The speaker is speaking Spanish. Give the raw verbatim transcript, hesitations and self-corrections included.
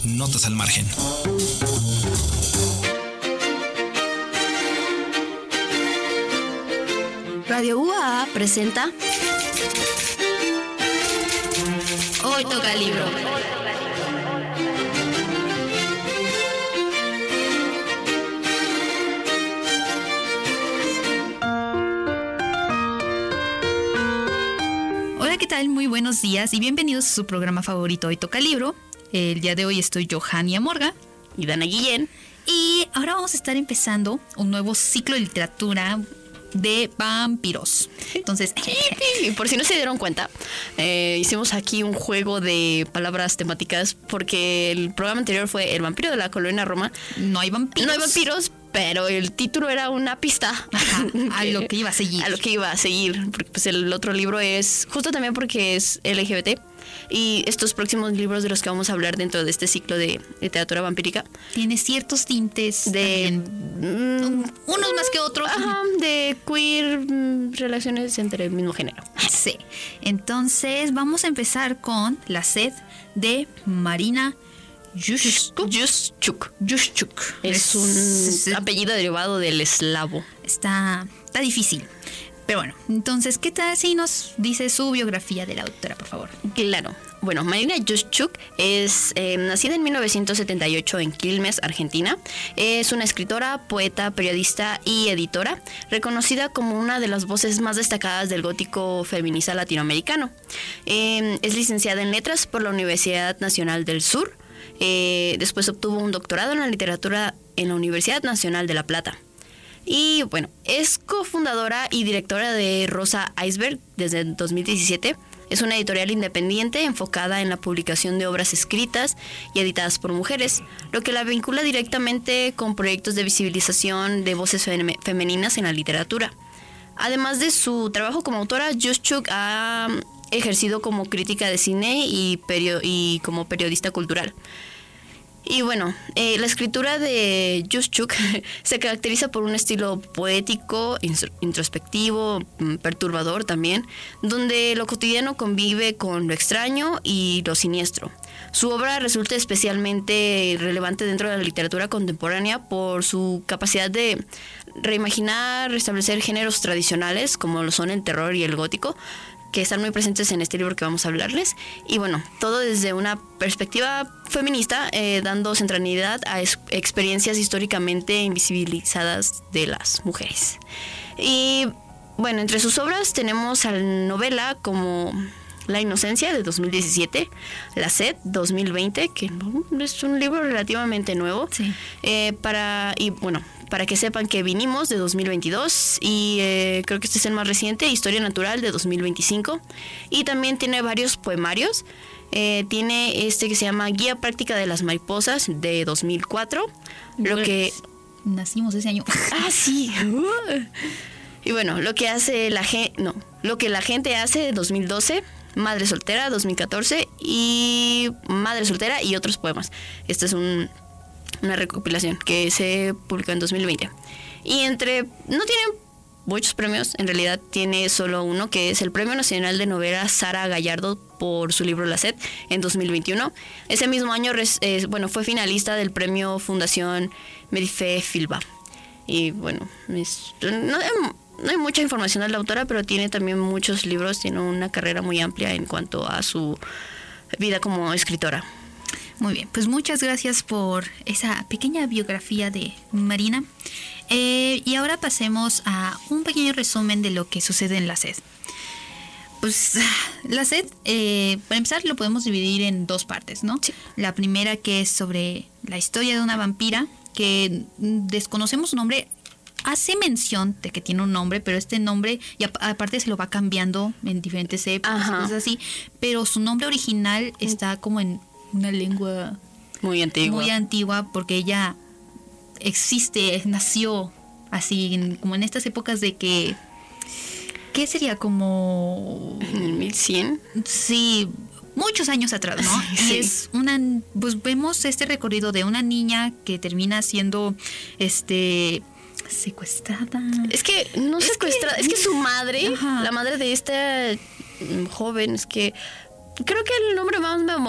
Notas al margen. Radio U A A presenta Hoy Toca Libro. Hola, ¿qué tal? Muy buenos días y bienvenidos a su programa favorito Hoy Toca Libro. El día de hoy estoy Johannia Morga y Dana Guillén. Y ahora vamos a estar empezando un nuevo ciclo de literatura de vampiros. Entonces, por si no se dieron cuenta, eh, hicimos aquí un juego de palabras temáticas porque el programa anterior fue El vampiro de la colonia Roma. No hay vampiros. No hay vampiros, pero el título era una pista. Ajá, a lo que iba a seguir. A lo que iba a seguir. Porque pues el otro libro es, justo también porque es L G B T. Y estos próximos libros de los que vamos a hablar dentro de este ciclo de literatura vampírica tiene ciertos tintes de mm, unos más que otros. Ajá, de queer, mm, relaciones entre el mismo género. Sí. Entonces vamos a empezar con La sed de Marina Yushchuk. Yushchuk. Yushchuk. Es un es, apellido derivado del eslavo. Está, está difícil. Pero bueno, entonces, ¿qué tal si nos dice su biografía de la autora, por favor? Claro. Bueno, Marina Yushchuk es eh, nacida en mil novecientos setenta y ocho en Quilmes, Argentina. Es una escritora, poeta, periodista y editora, reconocida como una de las voces más destacadas del gótico feminista latinoamericano. Eh, es licenciada en Letras por la Universidad Nacional del Sur. Eh, después obtuvo un doctorado en la literatura en la Universidad Nacional de La Plata. Y bueno, es cofundadora y directora de Rosa Iceberg desde dos mil diecisiete. Es una editorial independiente enfocada en la publicación de obras escritas y editadas por mujeres, lo que la vincula directamente con proyectos de visibilización de voces fem- femeninas en la literatura. Además de su trabajo como autora, Yushchuk ha ejercido como crítica de cine y, perio- y como periodista cultural. Y bueno, eh, la escritura de Yushchuk se caracteriza por un estilo poético, introspectivo, perturbador también, donde lo cotidiano convive con lo extraño y lo siniestro. Su obra resulta especialmente relevante dentro de la literatura contemporánea por su capacidad de reimaginar, restablecer géneros tradicionales como lo son el terror y el gótico, que están muy presentes en este libro que vamos a hablarles. Y bueno, todo desde una perspectiva feminista, eh, dando centralidad a es- experiencias históricamente invisibilizadas de las mujeres. Y bueno, entre sus obras tenemos a la novela como La inocencia de dos mil diecisiete, La sed dos mil veinte, que es un libro relativamente nuevo. Sí. Eh, para, y bueno, para que sepan que vinimos de dos mil veintidós y eh, creo que este es el más reciente, Historia Natural de dos mil veinticinco. Y también tiene varios poemarios. Eh, tiene este que se llama Guía Práctica de las Mariposas de dos mil cuatro. Lo Pues, que... nacimos ese año. Ah, sí. Y bueno, lo que hace la gente... No, lo que la gente hace de dos mil doce... Madre Soltera, dos mil catorce, y Madre Soltera y otros poemas. Esta es un, una recopilación que se publicó en dos mil veinte. Y entre... No tiene muchos premios, en realidad tiene solo uno, que es el Premio Nacional de Novela Sara Gallardo por su libro La sed, en dos mil veintiuno. Ese mismo año eh, bueno, fue finalista del Premio Fundación Medife Filba. Y bueno, es, no, no hay mucha información de la autora, pero tiene también muchos libros, tiene una carrera muy amplia en cuanto a su vida como escritora. Muy bien, pues muchas gracias por esa pequeña biografía de Marina. Eh, y ahora pasemos a un pequeño resumen de lo que sucede en La sed. Pues La sed, eh, para empezar, lo podemos dividir en dos partes, ¿no? Sí. La primera, que es sobre la historia de una vampira que desconocemos su nombre. Hace mención de que tiene un nombre, pero este nombre, y aparte se lo va cambiando en diferentes épocas, Ajá. cosas así, pero su nombre original está como en una lengua Muy antigua. muy antigua, porque ella existe, nació así, en, como en estas épocas de que, ¿qué sería? Como... ¿En mil cien? Sí, muchos años atrás, ¿no? Sí, sí. Y es una, pues vemos este recorrido de una niña que termina siendo, este... secuestrada. Es que no Es secuestrada, que- es que su madre, Ajá. la madre de esta mm, joven, es que creo que el nombre más me